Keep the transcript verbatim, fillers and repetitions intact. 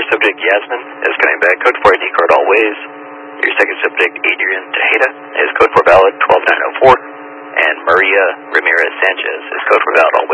first subject, Yasmin, is coming back, code four I D card all ways. Your second subject, Adrian Tejeda, is code four valid, twelve nine oh four. And Maria Ramirez Sanchez is code four valid all